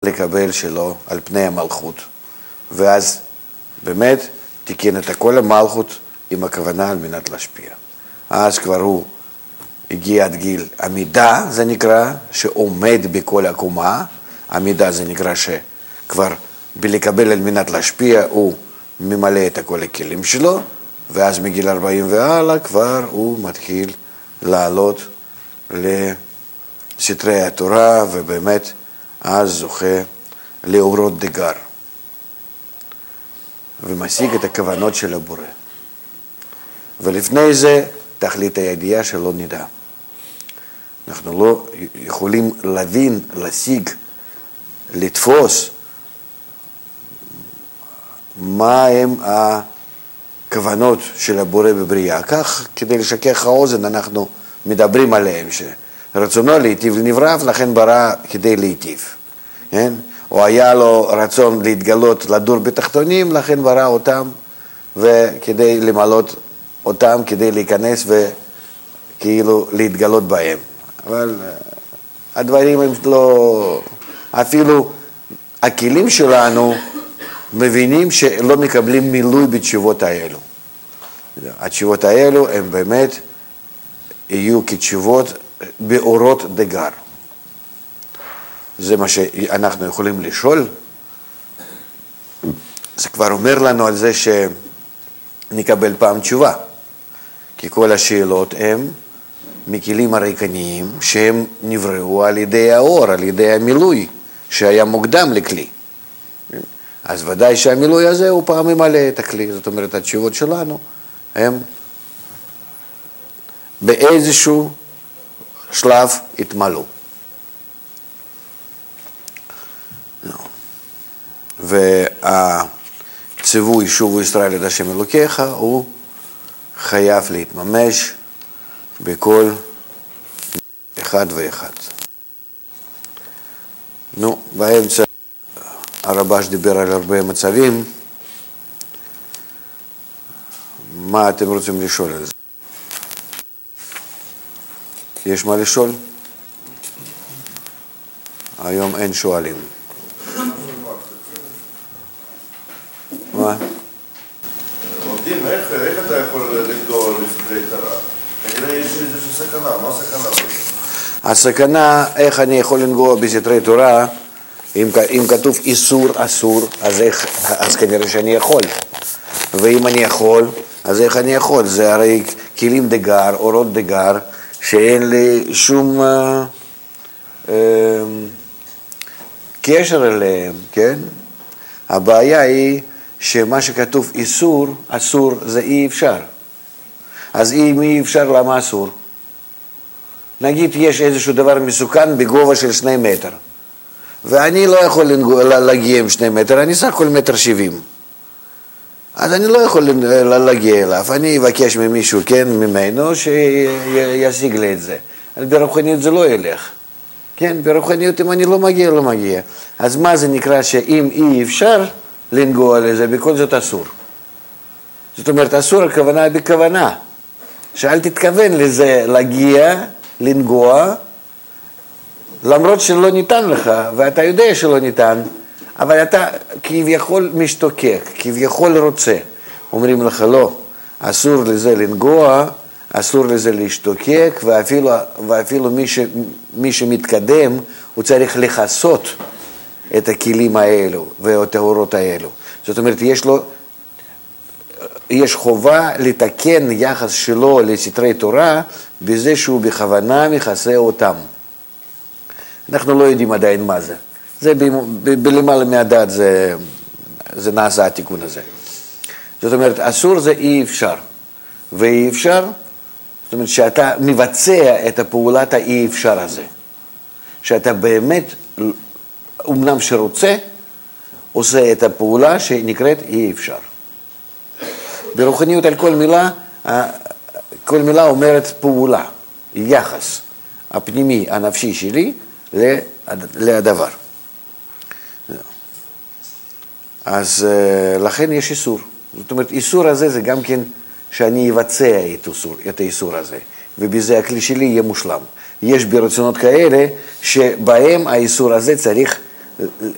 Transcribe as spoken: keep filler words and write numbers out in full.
לקבל שלו על פני המלכות. ואז באמת תיקן את הכל המלכות עם הכוונה על מנת להשפיע. אז כבר הוא הגיע עד גיל עמידה, זה נקרא, שעומד בכל הקומה. עמידה זה נקרא שכבר בלקבל על מנת להשפיע הוא ממלא את כל הכלים שלו, ואז מגיל ארבעים והלאה כבר הוא מתחיל לעלות לסתרי התורה, ובאמת אז זוכה לאורות דגר, ומשיג את הכוונות של הבורא. ולפני זה תכלית הידיעה שלא נדע. אנחנו לא יכולים להבין, להשיג, לתפוס מה הם הכוונות של הבורא בבריאה. כך, כדי לשכך האוזן, אנחנו מדברים עליהם, שרצונו להיטיב לנבריו, לכן ברא כדי להיטיב. כן? או היה לו רצון להתגלות, לדור בתחתונים, לכן ברא אותם, וכדי למלות אותם, כדי להיכנס וכאילו להתגלות בהם. אבל הדברים הם לא... אפילו הכלים שלנו מבינים שלא מקבלים מילוי בתשובות האלו. התשובות האלו הם באמת יהיו כתשובות באורות דגר. זה מה שאנחנו יכולים לשאול. זה כבר אומר לנו על זה שנקבל פעם תשובה. כי כל השאלות הם מכלים הריקניים שהם נבראו על ידי האור, על ידי המילוי שהיה מוקדם לכלי. אז ודאי שהמילוי הזה הוא פעם ממלא את הכלי. זאת אומרת, התשובות שלנו הם באיזשהו שלב התמלאו. והציווי שובו ישראל עד השם אלוקיך הוא חייב להתממש בכל אחד ואחד. נו, באמצע הרבש דיבר על הרבה מצבים. מה אתם רוצים לשאול על זה? יש מה לשאול? היום אין שואלים. מה? עובדים, איך אתה יכול לגדול לפני תורה? כנראה יש איזושהי סכנה, מה הסכנה? הסכנה, איך אני יכול לנגוע בסתרי תורה, אם, אם כתוב איסור אסור, אז, איך, אז כנראה שאני יכול. ואם אני יכול, אז איך אני יכול? זה הרי כלים דגר, אורות דגר, שאין לי שום אה, אה, קשר אליהם, כן? הבעיה היא שמה שכתוב איסור, אסור, זה אי אפשר. אז אם אי אפשר, למה אסור? נגיד יש איזשהו דבר מסוכן בגובה של שני מטר, ואני לא יכול להגיע עם שני מטר, אני סך הכל מטר שבעים. אז אני לא יכול להגיע אליו, אני אבקש ממישהו, כן, ממנו, שישיג לי את זה. אבל ברוחניות זה לא ילך. כן, ברוחניות אם אני לא מגיע, לא מגיע. אז מה זה נקרא שאם אי אפשר לנגוע לזה, בכל זאת אסור. זאת אומרת, אסור הכוונה בכוונה. שאל תתכוון לזה להגיע, לנגוע, למרות שלא ניתן לך, ואתה יודע שלא ניתן, אבל אתה כביכול משתוקק, כביכול רוצה. אומרים לך לא, אסור לזה לנגוע, אסור לזה להשתוקק, ואפילו, ואפילו מי, ש, מי שמתקדם, הוא צריך לחסות את הכלים האלו ואת האורות האלו. זאת אומרת, יש לו, יש חובה לתקן יחס שלו לסתרי תורה, בזה שהוא בכוונה מכסה אותם. אנחנו לא יודעים עדיין מה זה. זה בלמעלה מהדעת זה, זה נעשה התיקון הזה. זאת אומרת, אסור זה אי אפשר. ואי אפשר, זאת אומרת שאתה מבצע את הפעולת האי אפשר הזה. שאתה באמת, אומנם שרוצה, עושה את הפעולה שנקראת אי אפשר. ברוחניות על כל מילה, כל מילה אומרת פעולה, יחס הפנימי, הנפשי שלי, לדבר. אז לכן יש איסור. זאת אומרת, איסור הזה זה גם כן שאני אבצע את האיסור, את האיסור הזה, ובזה הכלי שלי יהיה מושלם. יש ברצונות כאלה שבהם האיסור הזה צריך